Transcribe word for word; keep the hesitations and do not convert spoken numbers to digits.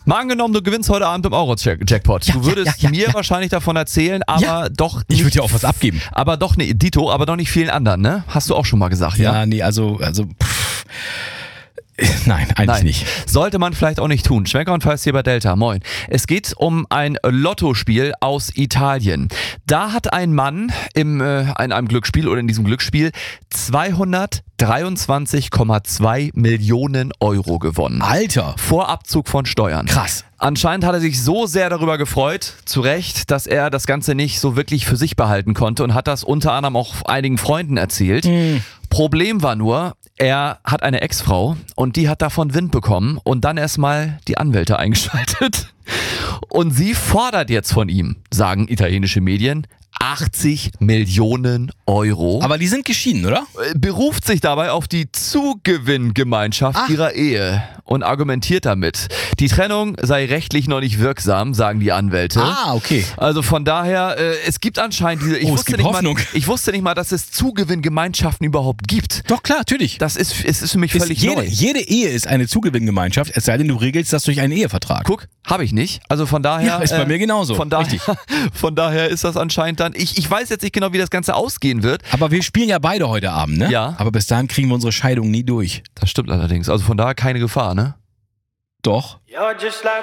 Mal angenommen, du gewinnst heute Abend im Euro-Jackpot. Ja, du würdest ja, ja, ja, mir ja. wahrscheinlich davon erzählen, aber Ja. doch Ich nicht, würde dir auch was abgeben. Aber doch nicht, Dito, aber doch nicht vielen anderen, ne? Hast du auch schon mal gesagt, ja? Ja, nee, also, also pff. Nein, eigentlich Nein. nicht. Sollte man vielleicht auch nicht tun. Schwenker und Falls hier bei Delta. Moin. Es geht um ein Lottospiel aus Italien. Da hat ein Mann im, äh, in einem Glücksspiel oder in diesem Glücksspiel zweihundertdreiundzwanzig Komma zwei Millionen Euro gewonnen. Alter. Vor Abzug von Steuern. Krass. Anscheinend hat er sich so sehr darüber gefreut, zu Recht, dass er das Ganze nicht so wirklich für sich behalten konnte und hat das unter anderem auch einigen Freunden erzählt. Mhm. Problem war nur, er hat eine Ex-Frau und die hat davon Wind bekommen und dann erstmal die Anwälte eingeschaltet. Und sie fordert jetzt von ihm, sagen italienische Medien, achtzig Millionen Euro. Aber die sind geschieden, oder? Beruft sich dabei auf die Zugewinngemeinschaft Ach. ihrer Ehe und argumentiert damit, die Trennung sei rechtlich noch nicht wirksam, sagen die Anwälte. Ah, okay. Also von daher, äh, es gibt anscheinend diese, ich, Oh, es wusste gibt nicht Hoffnung. mal, ich wusste nicht mal, dass es Zugewinngemeinschaften überhaupt gibt. Doch, klar, natürlich. Das ist, es ist für mich Ist völlig jede, neu. jede Ehe ist eine Zugewinngemeinschaft, es sei denn, du regelst das durch einen Ehevertrag. Guck, habe ich nicht. Also von daher. Ja, ist bei mir genauso. Von daher, Richtig. von daher ist das anscheinend dann. Ich, ich weiß jetzt nicht genau, wie das Ganze ausgehen wird. Aber wir spielen ja beide heute Abend, ne? Ja. Aber bis dahin kriegen wir unsere Scheidung nie durch. Das stimmt allerdings. Also von daher keine Gefahr, ne? Doch. You're just like